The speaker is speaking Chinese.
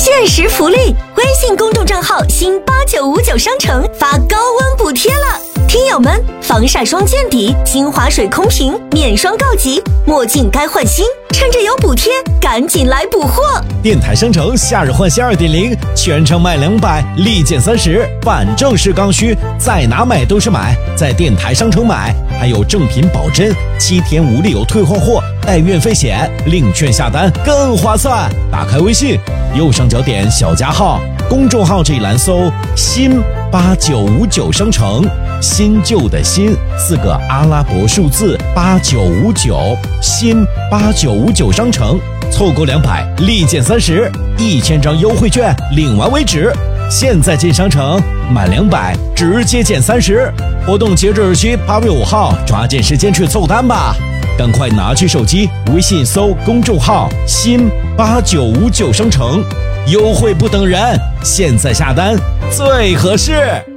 限时福利，微信公众账号新8959商城发高温补贴了。听友们，防晒霜见底，精华水空瓶免霜告急，墨镜该换新，趁着有补贴，赶紧来补货！ 电台商城夏日换新 2.0， 全场买200，立减30，反正是刚需，在哪买都是买，在电台商城买，还有正品保真，7天无理由退换货，带运费险，领券下单更划算。打开微信，右上角点小加号，公众号这一栏搜新8959商城，新旧的新4个阿拉伯数字8959，新8959商城，凑够200立减30，1000张优惠券领完为止。现在进商城，满200直接减30，活动截止日期8月5号，抓紧时间去凑单吧！赶快拿起手机，微信搜公众号新8959商城，优惠不等人，现在下单最合适。